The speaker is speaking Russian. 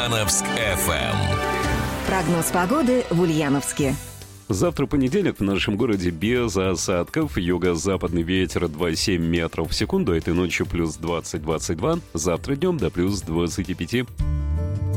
Ульяновск FM. Прогноз погоды в Ульяновске. Завтра понедельник, в нашем городе без осадков. Юго-западный ветер 2,7 метров в секунду. Этой ночью плюс 20-22. Завтра днем до плюс 25.